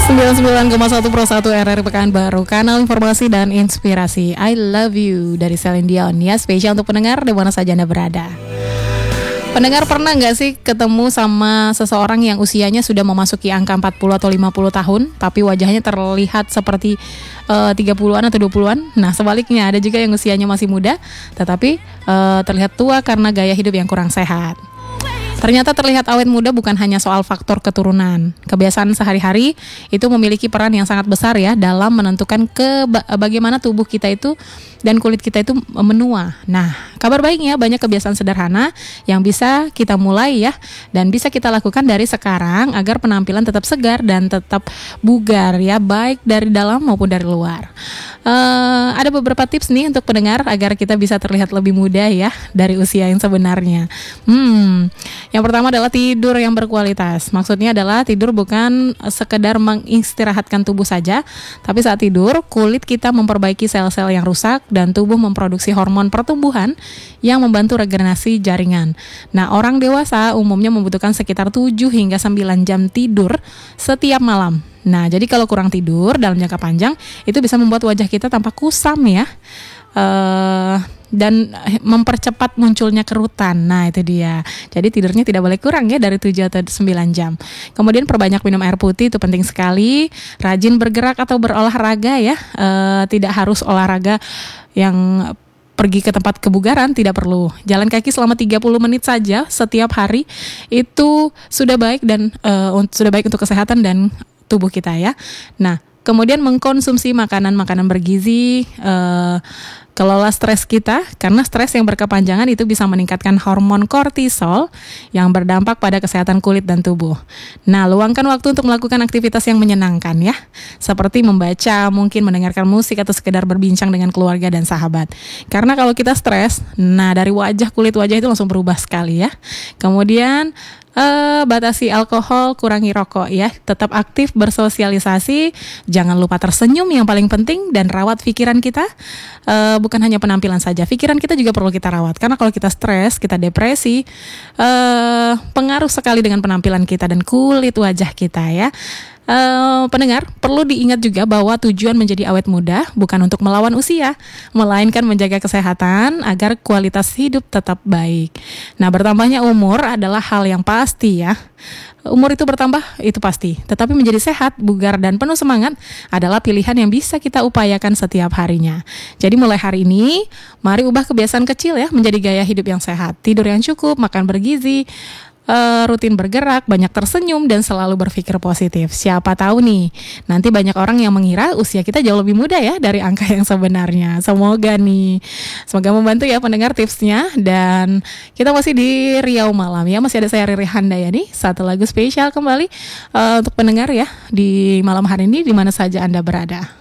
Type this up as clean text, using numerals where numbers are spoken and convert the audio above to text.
99,1 Pro 1 RRI Pekanbaru, kanal informasi dan inspirasi. I love you dari Celine Dion ya, spesial untuk pendengar di mana saja Anda berada. Pendengar pernah nggak sih ketemu sama seseorang yang usianya sudah memasuki angka 40 atau 50 tahun, tapi wajahnya terlihat seperti 30-an atau 20-an? Nah, sebaliknya ada juga yang usianya masih muda, tetapi terlihat tua karena gaya hidup yang kurang sehat. Ternyata terlihat awet muda bukan hanya soal faktor keturunan. Kebiasaan sehari-hari itu memiliki peran yang sangat besar ya dalam menentukan bagaimana tubuh kita itu dan kulit kita itu menua. Nah, kabar baiknya banyak kebiasaan sederhana yang bisa kita mulai ya, dan bisa kita lakukan dari sekarang agar penampilan tetap segar dan tetap bugar ya, baik dari dalam maupun dari luar. Ada beberapa tips nih untuk pendengar agar kita bisa terlihat lebih muda ya dari usia yang sebenarnya. Yang pertama adalah tidur yang berkualitas. Maksudnya adalah tidur bukan sekedar mengistirahatkan tubuh saja, tapi saat tidur kulit kita memperbaiki sel-sel yang rusak dan tubuh memproduksi hormon pertumbuhan yang membantu regenerasi jaringan. Nah, orang dewasa umumnya membutuhkan sekitar 7 hingga 9 jam tidur setiap malam. Nah, jadi kalau kurang tidur dalam jangka panjang itu bisa membuat wajah kita tampak kusam ya. Dan mempercepat munculnya kerutan. Nah, itu dia. Jadi tidurnya tidak boleh kurang ya dari 7 atau 9 jam. Kemudian perbanyak minum air putih, itu penting sekali. Rajin bergerak atau berolahraga ya. Tidak harus olahraga yang pergi ke tempat kebugaran, tidak perlu. Jalan kaki selama 30 menit saja setiap hari itu sudah baik dan sudah baik untuk kesehatan dan tubuh kita ya. Nah, kemudian mengkonsumsi makanan-makanan bergizi, kelola stres kita, karena stres yang berkepanjangan itu bisa meningkatkan hormon kortisol yang berdampak pada kesehatan kulit dan tubuh. Nah, luangkan waktu untuk melakukan aktivitas yang menyenangkan ya, seperti membaca, mungkin mendengarkan musik atau sekedar berbincang dengan keluarga dan sahabat. Karena kalau kita stres, nah dari kulit wajah itu langsung berubah sekali ya. Kemudian batasi alkohol, kurangi rokok ya. Tetap aktif bersosialisasi, jangan lupa tersenyum yang paling penting, dan rawat pikiran kita. Bukan hanya penampilan saja, pikiran kita juga perlu kita rawat. Karena kalau kita stres, kita depresi, pengaruh sekali dengan penampilan kita dan kulit wajah kita ya. Pendengar, perlu diingat juga bahwa tujuan menjadi awet muda bukan untuk melawan usia, melainkan menjaga kesehatan agar kualitas hidup tetap baik. Nah, bertambahnya umur adalah hal yang pasti ya. Umur itu bertambah, itu pasti. Tetapi menjadi sehat, bugar, dan penuh semangat adalah pilihan yang bisa kita upayakan setiap harinya. Jadi mulai hari ini, mari ubah kebiasaan kecil ya menjadi gaya hidup yang sehat. Tidur yang cukup, makan bergizi, rutin bergerak, banyak tersenyum, dan selalu berpikir positif. Siapa tahu nih, nanti banyak orang yang mengira usia kita jauh lebih muda ya dari angka yang sebenarnya. Semoga membantu ya pendengar tipsnya. Dan kita masih di Riau Malam ya, masih ada saya Riri Handayani. Satu lagu spesial kembali untuk pendengar ya di malam hari ini di mana saja Anda berada.